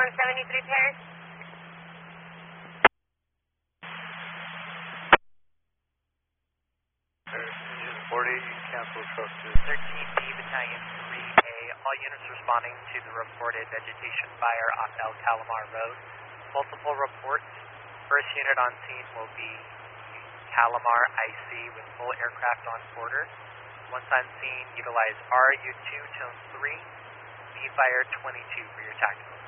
73 pairs. Engine 40, cancel truck 2. 13B Battalion 3A, all units responding to the reported vegetation fire on El Calamar Road. Multiple reports. First unit on scene will be Calamar IC with full aircraft on quarter. Once on scene, utilize RU2 Tone 3, B Fire 22 for your tactical.